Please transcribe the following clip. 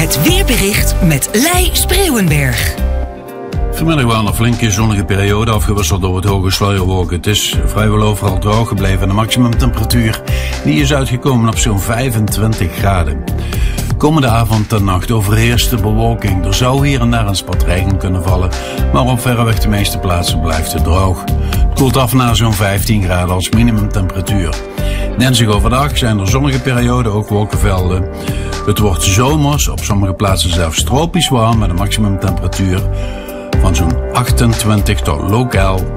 Het weerbericht met Lei Spreeuwenberg. Vanmiddag waren er flinke zonnige periode afgewisseld door het hoge sluierwolken. Het is vrijwel overal droog gebleven en de maximumtemperatuur die is uitgekomen op zo'n 25 graden. Komende avond en nacht overheerst de bewolking. Er zou hier en daar een spat regen kunnen vallen, maar op verreweg de meeste plaatsen blijft het droog. Het koelt af naar zo'n 15 graden als minimumtemperatuur. Dinsdag overdag zijn er zonnige perioden, ook wolkenvelden. Het wordt zomers, op sommige plaatsen zelfs tropisch warm met een maximumtemperatuur van zo'n 28 tot lokaal